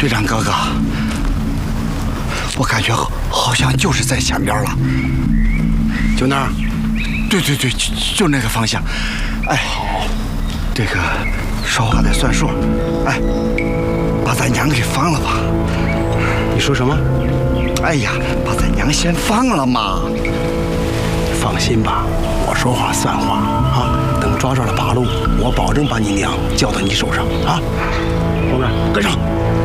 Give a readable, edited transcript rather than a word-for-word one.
队长哥哥，我感觉好像就是在前边了，就那儿。对，就那个方向。哎，好，这个说话得算数。哎，把咱娘给放了吧。 你说什么？ 哎呀，把咱娘先放了嘛。 放心吧，我说话算话啊！等抓着了八路，我保证把你娘交到你手上啊！后面跟上。